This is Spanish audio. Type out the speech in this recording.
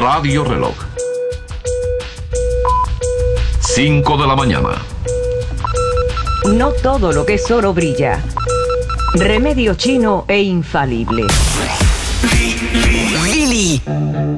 Radio Reloj. 5 de la mañana. No todo lo que es oro brilla. Remedio chino e infalible. Lili.